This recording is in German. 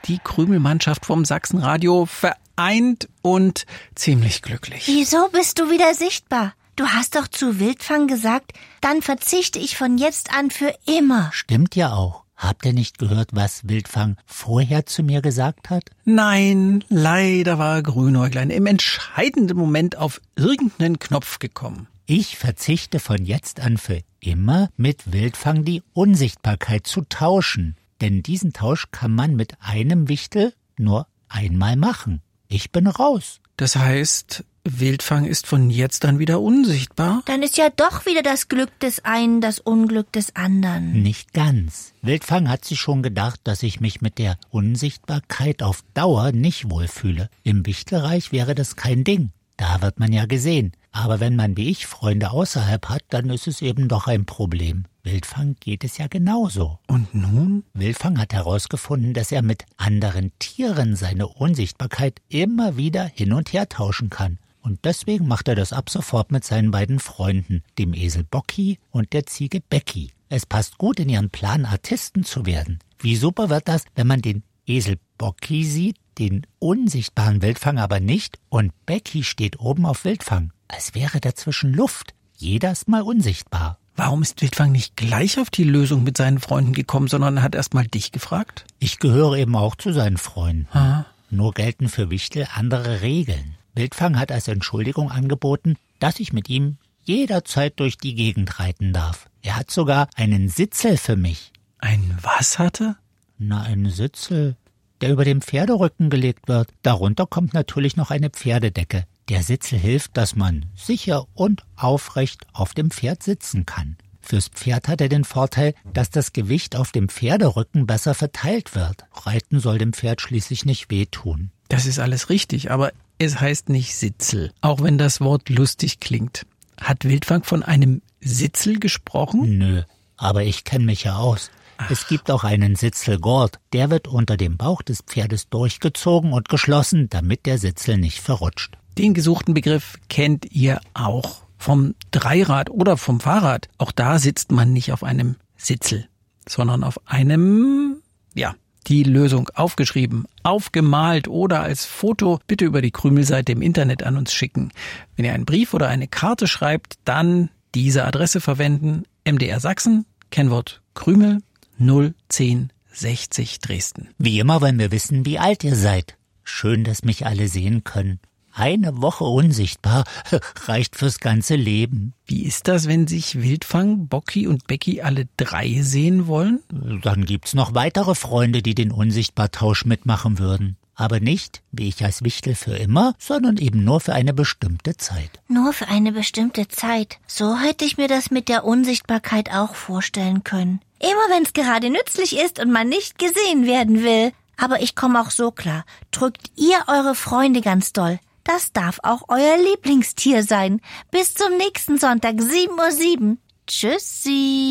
die Krümelmannschaft vom Sachsenradio vereint und ziemlich glücklich. Wieso bist du wieder sichtbar? Du hast doch zu Wildfang gesagt, dann verzichte ich von jetzt an für immer. Stimmt ja auch. Habt ihr nicht gehört, was Wildfang vorher zu mir gesagt hat? Nein, leider war Grünäuglein im entscheidenden Moment auf irgendeinen Knopf gekommen. Ich verzichte von jetzt an für immer mit Wildfang die Unsichtbarkeit zu tauschen. Denn diesen Tausch kann man mit einem Wichtel nur einmal machen. Ich bin raus. Das heißt, Wildfang ist von jetzt an wieder unsichtbar? Dann ist ja doch wieder das Glück des einen das Unglück des anderen. Nicht ganz. Wildfang hat sich schon gedacht, dass ich mich mit der Unsichtbarkeit auf Dauer nicht wohlfühle. Im Wichtelreich wäre das kein Ding. Da wird man ja gesehen. Aber wenn man wie ich Freunde außerhalb hat, dann ist es eben doch ein Problem. Wildfang geht es ja genauso. Und nun? Wildfang hat herausgefunden, dass er mit anderen Tieren seine Unsichtbarkeit immer wieder hin und her tauschen kann. Und deswegen macht er das ab sofort mit seinen beiden Freunden, dem Esel Bocki und der Ziege Becki. Es passt gut in ihren Plan, Artisten zu werden. Wie super wird das, wenn man den Esel Bocki sieht, den unsichtbaren Wildfang aber nicht, und Becki steht oben auf Wildfang, als wäre dazwischen Luft. Jeder ist mal unsichtbar. Warum ist Wildfang nicht gleich auf die Lösung mit seinen Freunden gekommen, sondern hat erst mal dich gefragt? Ich gehöre eben auch zu seinen Freunden. Aha. Nur gelten für Wichtel andere Regeln. Wildfang hat als Entschuldigung angeboten, dass ich mit ihm jederzeit durch die Gegend reiten darf. Er hat sogar einen Sitzel für mich. Ein was hatte? Na, einen Sitzel, der über dem Pferderücken gelegt wird. Darunter kommt natürlich noch eine Pferdedecke. Der Sitzel hilft, dass man sicher und aufrecht auf dem Pferd sitzen kann. Fürs Pferd hat er den Vorteil, dass das Gewicht auf dem Pferderücken besser verteilt wird. Reiten soll dem Pferd schließlich nicht wehtun. Das ist alles richtig, aber es heißt nicht Sitzel, auch wenn das Wort lustig klingt. Hat Wildfang von einem Sitzel gesprochen? Nö, aber ich kenne mich ja aus. Es gibt auch einen Sitzelgurt. Der wird unter dem Bauch des Pferdes durchgezogen und geschlossen, damit der Sitzel nicht verrutscht. Den gesuchten Begriff kennt ihr auch. Vom Dreirad oder vom Fahrrad. Auch da sitzt man nicht auf einem Sitzel, sondern auf einem, die Lösung aufgeschrieben, aufgemalt oder als Foto bitte über die Krümelseite im Internet an uns schicken. Wenn ihr einen Brief oder eine Karte schreibt, dann diese Adresse verwenden: MDR Sachsen, Kennwort Krümel, 01060 Dresden. Wie immer wollen wir wissen, wie alt ihr seid. Schön, dass mich alle sehen können. Eine Woche unsichtbar reicht fürs ganze Leben. Wie ist das, wenn sich Wildfang, Bocki und Becki alle drei sehen wollen? Dann gibt's noch weitere Freunde, die den Unsichtbartausch mitmachen würden. Aber nicht, wie ich als Wichtel, für immer, sondern eben nur für eine bestimmte Zeit. Nur für eine bestimmte Zeit. So hätte ich mir das mit der Unsichtbarkeit auch vorstellen können. Immer wenn es gerade nützlich ist und man nicht gesehen werden will. Aber ich komme auch so klar. Drückt ihr eure Freunde ganz doll. Das darf auch euer Lieblingstier sein. Bis zum nächsten Sonntag, 7:07 Uhr. Tschüssi.